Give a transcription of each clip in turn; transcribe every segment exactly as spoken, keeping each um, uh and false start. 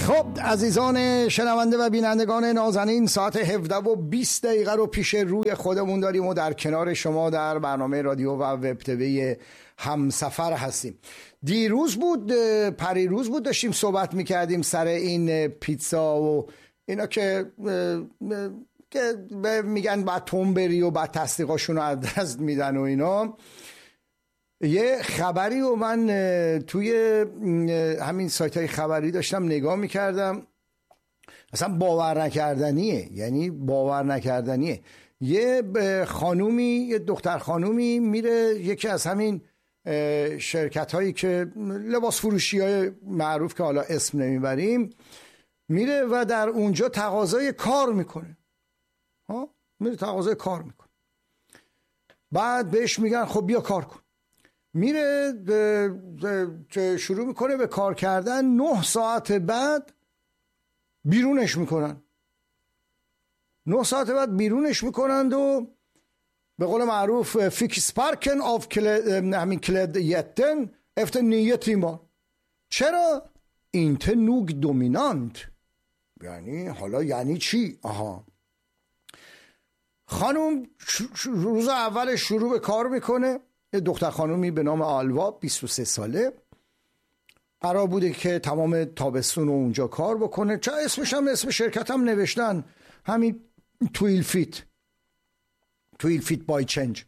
خب عزیزان شنونده و بینندگان نازنین، ساعت هفده و بیست دقیقه رو پیش روی خودمون داریم و در کنار شما در برنامه رادیو و وب تیوی همسفر هستیم. دیروز بود پریروز بود داشتیم صحبت میکردیم سر این پیتزا و اینا که که میگن بعد تون بری و بعد تصدیقاشون رو از دست میدن و اینا. یه خبری و من توی همین سایت های خبری داشتم نگاه میکردم، اصلا باور نکردنیه، یعنی باور نکردنیه. یه خانومی، یه دختر خانومی میره یکی از همین شرکت هایی که لباس فروشی های معروف که حالا اسم نمیبریم، میره و در اونجا تقاضای کار میکنه. ها میره تقاضای کار میکنه، بعد بهش میگن خب بیا کار کن. میره شروع میکنه به کار کردن، نه ساعت بعد بیرونش میکنن. نه ساعت بعد بیرونش میکنند و به قول معروف فیکس پارکن آف همین کلد یتن افت نیه تیمان. چرا؟ اینت نوگ دومینانت. یعنی حالا یعنی چی؟ آها، خانوم روز اول شروع به کار میکنه، دختر خانومی به نام آلوا، بیست و سه ساله، قرار بوده که تمام تابستون اونجا کار بکنه. چه اسمش هم اسم شرکت هم نوشتن همین تویل فیت تویل فیت بای چنج.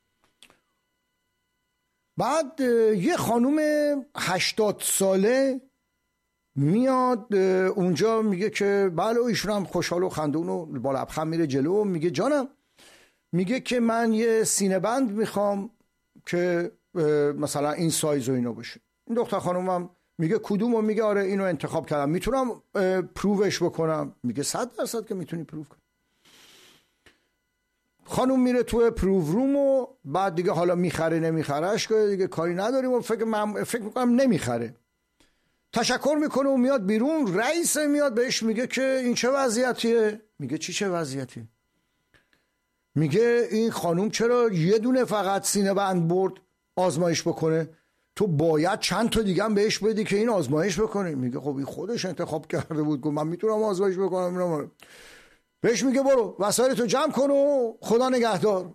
بعد یه خانوم هشتاد ساله میاد اونجا، میگه که بله، ایشون هم خوشحال و خندون و با لبخند میره جلو، میگه جانم، میگه که من یه سینه بند میخوام که مثلا این سایز و اینو باشه. این دختر خانوم هم میگه کدومو؟ میگه آره اینو انتخاب کردم، میتونم پرووش بکنم؟ میگه صد درصد که میتونی پروو کنی. خانوم میره تو پروو روم و بعد دیگه حالا میخره نمیخرهش که دیگه کاری نداریم و فکر من فکر میکنم نمیخره. تشکر میکنه و میاد بیرون. رئیس میاد بهش میگه که این چه وضعیتیه؟ میگه چی چه وضعیتی؟ میگه این خانوم چرا یه دونه فقط سینه بند برد آزمایش بکنه؟ تو باید چند تا دیگه هم بهش بدی که این آزمایش بکنه. میگه خب این خودش انتخاب کرده بود، گفت من میتونم آزمایش بکنم. بهش میگه برو وسایلتو جمع کن و خدا نگهدار.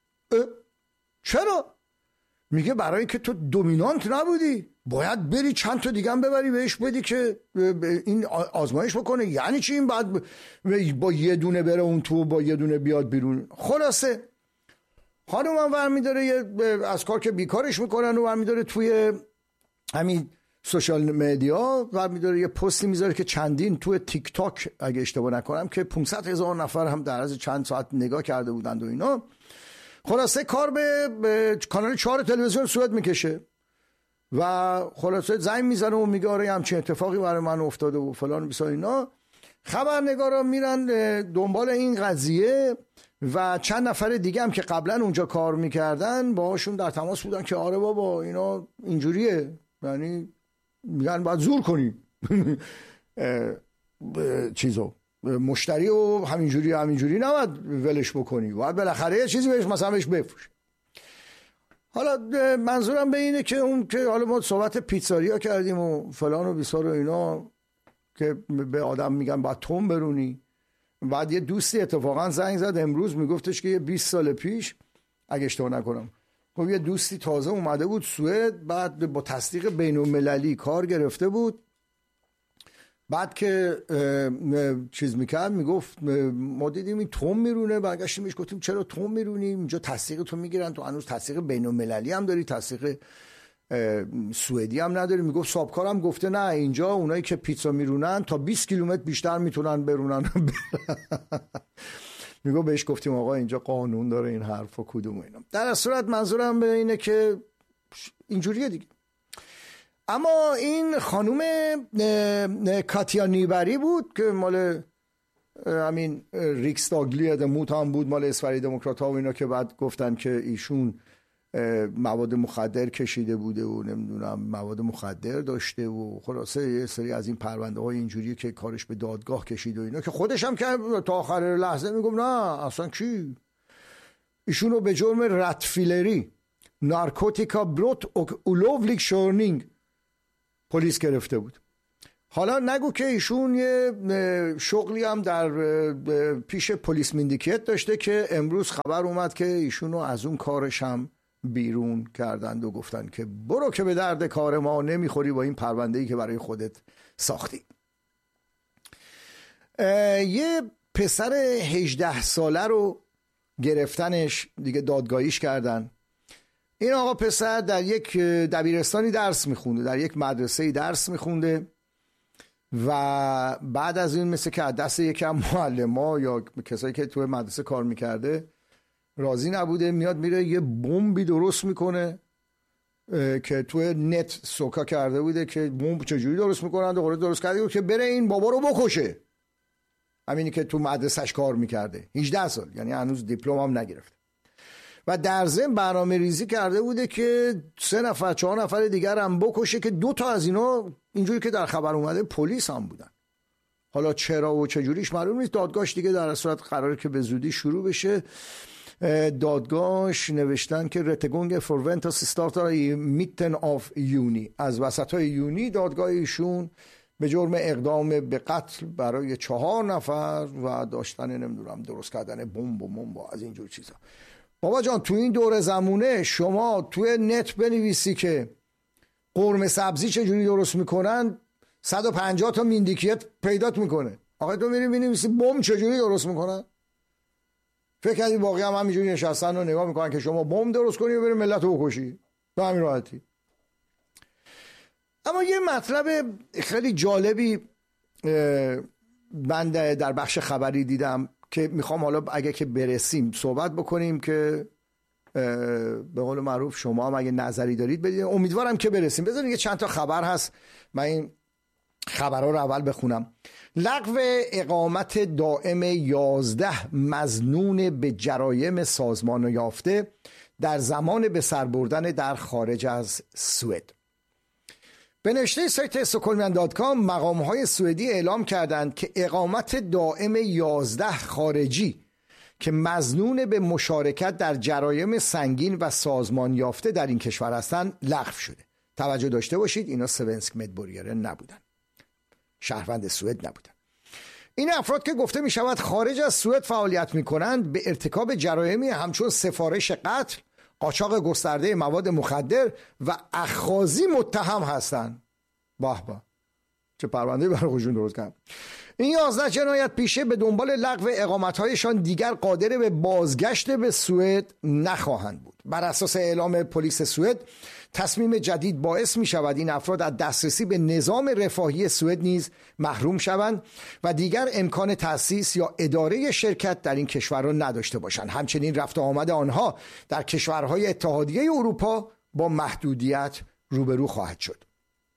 چرا؟ میگه برای اینکه تو دومینانت نبودی، باید بری چند تا دیگه هم ببری بهش بدی که این آزمایش بکنه. یعنی چی این بعد با یه دونه بره اون تو با یه دونه بیاد بیرون؟ خلاصه خانم هم ور میداره از کار که بیکارش میکنن و ور میداره توی همین سوشال مدیا ور میداره یه پستی میذاره که چندین توی تیک تاک اگه اشتباه نکنم که پانصد هزار نفر هم در از چند ساعت نگاه کرده بودند و اینا. خلاصه کار به, به کانال چهار تلویزیون صورت میکشه و خلاصه زنگ میزنه و میگه آره همچین اتفاقی برای من افتاده و فلان بیسا اینا. خبرنگارا میرن دنبال این قضیه و چند نفر دیگه هم که قبلا اونجا کار میکردن باهاشون در تماس بودن که آره بابا اینا اینجوریه، یعنی میگن باید زور کنی چیزو مشتری و همینجوری همینجوری نباید ولش بکنی، باید بالاخره یه چیزی بهش مثلا بهش بفروش. حالا منظورم به اینه که اون که حالا ما صحبت پیتزاریا کردیم و فلان و بیسار و اینا که به آدم میگن باید تون برونی. بعد یه دوستی اتفاقا زنگ زد امروز میگفتش که یه بیست سال پیش اگه اشتباه نکنم، خب یه دوستی تازه اومده بود سوئد، بعد با تصدیق بین المللی کار گرفته بود. بعد که چیز میکرد میگفت ما دیدیم این توم میرونه، برگشتیم بهش گفتیم چرا توم میرونیم؟ اینجا تصدیق تو میگیرن، تو هنوز تصدیق بین المللی هم داری، تصدیق سوئدی هم نداری. میگفت صاحبکارم گفته نه اینجا اونایی که پیتزا میرونن تا بیست کیلومتر بیشتر میتونن برونن. میگو بهش گفتیم آقا اینجا قانون داره این حرف و کدوم اینا. در صورت منظورم به اینه که اینجوریه دیگه. اما این خانوم کاتیا نیبری بود که مال همین ریکس داگلی دموت هم بود، مال اسفری دموکرات ها و اینا، که بعد گفتن که ایشون مواد مخدر کشیده بوده و نمیدونم مواد مخدر داشته و خلاصه یه سری از این پرونده های اینجوری که کارش به دادگاه کشید و اینا، که خودش هم که تا آخر لحظه میگم نه اصلا کی ایشون رو به جرم رتفیلری نارکوتیکا بروت اولوولیک شورنینگ پلیس گرفته بود. حالا نگو که ایشون یه شغلی هم در پیش پلیس میندیکیت داشته که امروز خبر اومد که ایشونو از اون کارش هم بیرون کردند و گفتن که برو که به درد کار ما نمیخوری با این پرونده‌ای که برای خودت ساختی. یه پسر هجده ساله رو گرفتنش دیگه، دادگاهیش کردن. این آقا پسر در یک دبیرستانی درس میخونده، در یک مدرسه‌ای درس میخونده و بعد از این مثل که از دست یکی از معلم‌ها یا کسایی که توی مدرسه کار میکرده راضی نبوده، میاد میره یه بمبی درست میکنه که توی نت سوکا کرده بوده که بمب چجوری درست میکنن و درست کرده بود که بره این بابا رو بکشه. همینی که تو مدرسهش کار میکرده، هجده سال، یعنی هنوز دیپلم هم نگرفته. و در ضمن برنامه ریزی کرده بوده که سه نفر چهار نفر دیگر هم بکشه که دو تا از اینا اینجوری که در خبر اومده پلیس هم بودن. حالا چرا و چجوریش معلوم نیست. دادگاهش دیگه در صورت قراره که به زودی شروع بشه. دادگاهش نوشتن که رتگونگ فورونتاس استارتار میتن آف یونی، از وسط های یونی دادگاه ایشون به جرم اقدام به قتل برای چهار نفر و داشتن نمیدونم درست کردن بمب و بمب از اینجور چیزا. بابا جان تو این دور زمونه شما توی نت بنویسی که قرمه سبزی چجوری درست میکنن، صد و پنجاه تا میندیکیت پیدات میکنه. آخه تو میری بنویسی بمب چجوری درست میکنن؟ فکر کردی باقی هم همینجوری نشستن و نگاه میکنن که شما بمب درست کنی و بری ملت رو بکشی؟ به همین راحتی. اما یه مطلب خیلی جالبی من در بخش خبری دیدم که میخوام حالا اگه که برسیم صحبت بکنیم که به قول معروف شما هم اگه نظری دارید بدید. امیدوارم که برسیم. بذارید یه چند تا خبر هست، من این خبرها رو اول بخونم. لغو اقامت دائم یازده مظنون به جرایم سازمان یافته در زمان به سر بردن در خارج از سوئد. به نوشته سایت استکهلمیان دات کام مقام‌های سوئدی اعلام کردند که اقامت دائم یازده خارجی که مظنون به مشارکت در جرایم سنگین و سازمان یافته در این کشور هستند لغو شده. توجه داشته باشید اینا سونسک مدبوریره نبودن، شهروند سوئد نبودن. این افراد که گفته می شود خارج از سوئد فعالیت می کنند به ارتکاب جرایمی همچون سفارش قتل، قاچاق گسترده مواد مخدر و اخاذی متهم هستند. باه باه چه پرونده برای خودشون درست کردن. این یازده جنایت پیشه به دنبال لغو اقامت‌هایشان دیگر قادر به بازگشت به سوئد نخواهند بود. بر اساس اعلام پلیس سوئد تصمیم جدید باعث می شود این افراد از دسترسی به نظام رفاهی سوئد نیز محروم شوند و دیگر امکان تأسیس یا اداره شرکت در این کشور را نداشته باشند. همچنین رفت و آمد آنها در کشورهای اتحادیه اروپا با محدودیت روبرو خواهد شد.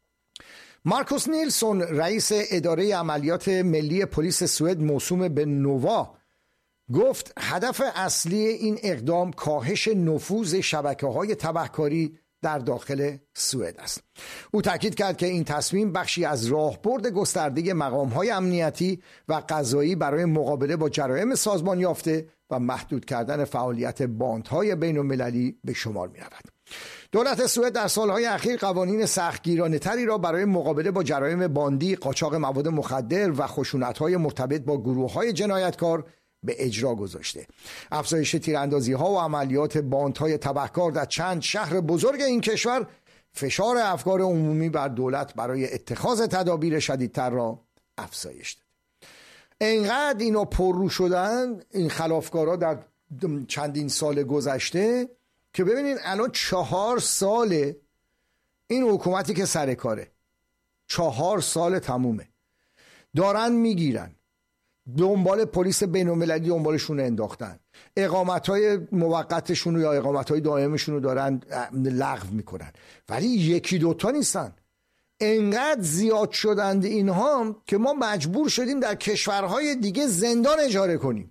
مارکوس نیلسون رئیس اداره عملیات ملی پلیس سوئد موسوم به نووا گفت هدف اصلی این اقدام کاهش نفوذ شبکه‌های تبهکاری در داخل سوئد است. او تاکید کرد که این تصمیم بخشی از راهبرد گسترده مقام‌های امنیتی و قضایی برای مقابله با جرایم سازمان یافته و محدود کردن فعالیت باندهای بین‌المللی به شمار می‌رود. دولت سوئد در سالهای اخیر قوانین سختگیرانه‌تری را برای مقابله با جرایم باندی، قاچاق مواد مخدر و خشونت‌های مرتبط با گروه‌های جنایتکار به اجرا گذاشته. افزایش تیراندازی‌ها و عملیات باندهای تبهکار در چند شهر بزرگ این کشور فشار افکار عمومی بر دولت برای اتخاذ تدابیر شدیدتر را افزایش داد. اینقدر اینا پررو شدن این خلافکارا در چندین سال گذشته که ببینید الان چهار سال این حکومتی که سر کاره، چهار سال تمومه، دارن میگیرن، دنبال پلیس بین‌المللی دنبالشون انداختن، اقامت‌های موقتشون یا اقامت‌های دائمشون رو دارن لغو میکنن، ولی یکی دوتا نیستن. انقدر زیاد شدند اینها که ما مجبور شدیم در کشورهای دیگه زندان اجاره کنیم.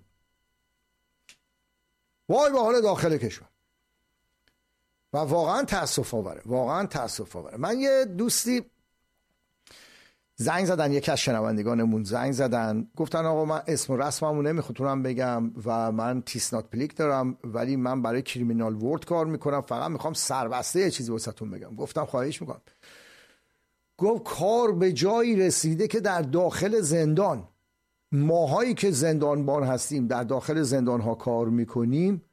وای به حال داخل کشور. و واقعا تأسف آوره، واقعا تأسف آوره. من یه دوستی زنگ زدن، یکی از شنوندگانمون زنگ زدن، گفتن آقا من اسم و رسممو نمیخوتونم بگم و من تیسنات پلیک دارم ولی من برای کریمینال ورد کار میکنم، فقط میخوام سربسته یه چیزی واسهتون بگم. گفتم خواهش میکنم. گفت کار به جایی رسیده که در داخل زندان، ماهایی که زندانبان هستیم در داخل زندان ها کار میکنیم،